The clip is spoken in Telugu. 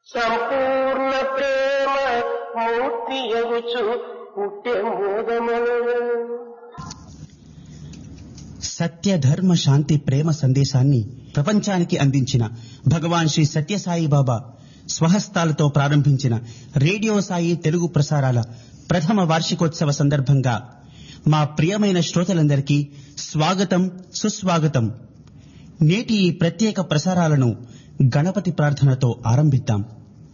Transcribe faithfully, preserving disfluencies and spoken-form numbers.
సంపూర్ణ ప్రేమ మూర్తి ఎగుచు పుట్టే మోదములు. సత్య ధర్మ శాంతి ప్రేమ సందేశాన్ని ప్రపంచానికి అందించిన భగవాన్ శ్రీ సత్యసాయి బాబా స్వహస్తాలతో ప్రారంభించిన రేడియో సాయి తెలుగు ప్రసారాల ప్రథమ వార్షికోత్సవ సందర్భంగా మా ప్రియమైన శ్రోతలందరికీ స్వాగతం, సుస్వాగతం. నేటి ఈ ప్రత్యేక ప్రసారాలను గణపతి ప్రార్థనతో ఆరంభిద్దాం.